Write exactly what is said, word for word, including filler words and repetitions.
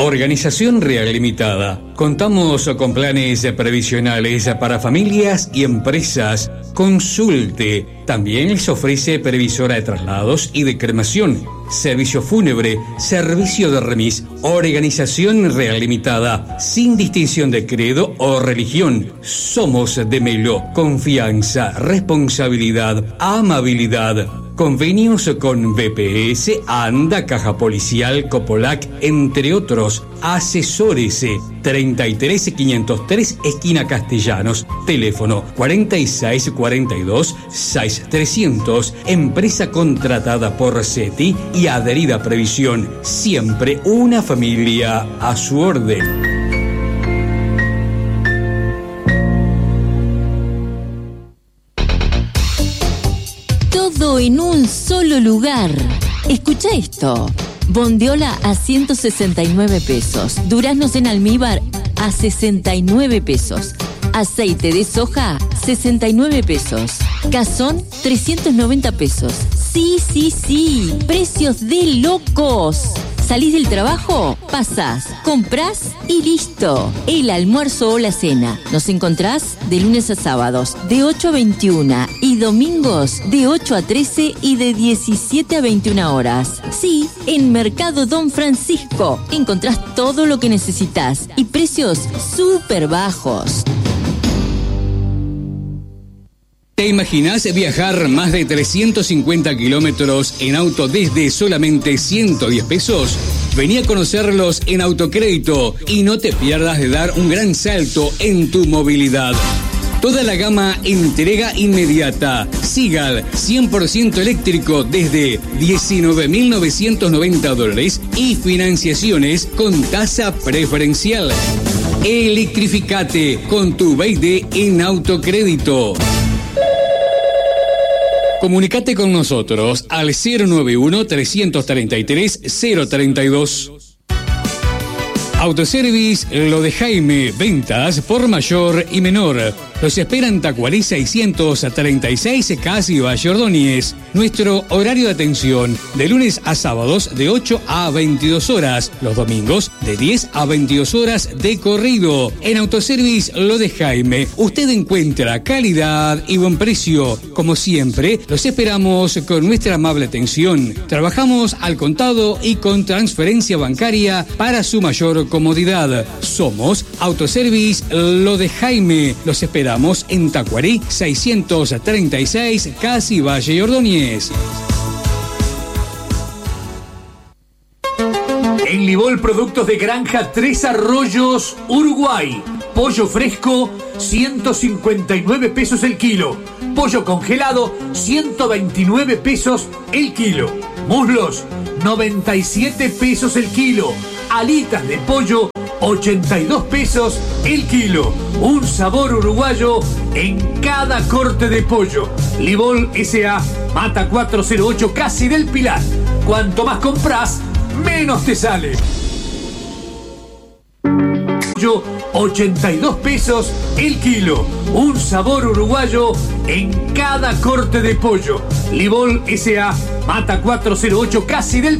Organización Real Limitada. Contamos con planes previsionales para familias y empresas. Consulte. También les ofrece previsora de traslados y de cremación, servicio fúnebre, servicio de remis. Organización Real Limitada. Sin distinción de credo o religión. Somos de Melo. Confianza, responsabilidad, amabilidad. Convenios con B P S, ANDA, Caja Policial, Copolac, entre otros. Asesórese. treinta y tres quinientos tres, esquina Castellanos. Teléfono cuarenta y seis cuarenta y dos, seis mil trescientos. Empresa contratada por SETI y adherida a Previsión. Siempre una familia a su orden. Todo en un solo lugar. Escucha esto. Bondiola a ciento sesenta y nueve pesos. Duraznos en almíbar a sesenta y nueve pesos. Aceite de soja, sesenta y nueve pesos. Cazón, trescientos noventa pesos. Sí, sí, sí. Precios de locos. ¿Salís del trabajo? Pasás, comprás y listo. El almuerzo o la cena. Nos encontrás de lunes a sábados de ocho a veintiuna y domingos de ocho a trece y de diecisiete a veintiuna horas. Sí, en Mercado Don Francisco encontrás todo lo que necesitas y precios súper bajos. ¿Te imaginas viajar más de trescientos cincuenta kilómetros en auto desde solamente ciento diez pesos? Vení a conocerlos en Autocrédito y no te pierdas de dar un gran salto en tu movilidad. Toda la gama entrega inmediata. Sigal, cien por ciento eléctrico desde diecinueve mil novecientos noventa dólares y financiaciones con tasa preferencial. Electrificate con tu B Y D en Autocrédito. Comunicate con nosotros al cero noventa y uno, trescientos treinta y tres, cero treinta y dos. Autoservice Lo de Jaime, ventas por mayor y menor. Los esperan Tacuarí seiscientos treinta y seis, Casi Valle Ordóñez. Nuestro horario de atención de lunes a sábados de ocho a veintidós horas. Los domingos de diez a veintidós horas de corrido. En Autoservice Lo de Jaime usted encuentra calidad y buen precio. Como siempre, los esperamos con nuestra amable atención. Trabajamos al contado y con transferencia bancaria para su mayor comodidad. Somos Autoservice Lo de Jaime. Los esperamos en Tacuarí seiscientos treinta y seis, Casi Valle Ordóñez. En Libol, productos de granja Tres Arroyos, Uruguay. Pollo fresco, ciento cincuenta y nueve pesos el kilo. Pollo congelado, ciento veintinueve pesos el kilo. Muslos, noventa y siete pesos el kilo. Alitas de pollo, ochenta y dos pesos el kilo. Un sabor uruguayo en cada corte de pollo. Libol S A, Mata cuatrocientos ocho, Casi del Pilar. Cuanto más compras, menos te sale. Pollo, ochenta y dos pesos el kilo. Un sabor uruguayo en cada corte de pollo. Libol S A, Mata cuatrocientos ocho, Casi del